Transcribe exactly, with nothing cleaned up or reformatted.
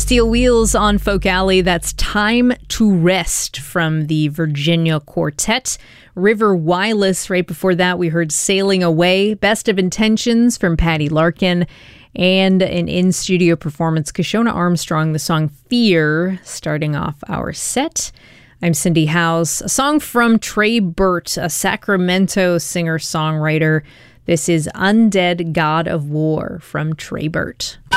Steel Wheels on Folk Alley. That's Time to Rest from the Virginia Quartet. River Wireless, right before that, we heard Sailing Away. Best of Intentions from Patty Larkin. And an in-studio performance, Kashona Armstrong, the song Fear, starting off our set. I'm Cindy Howes. A song from Trey Burt, a Sacramento singer-songwriter. This is Undead God of War from Trey Burt.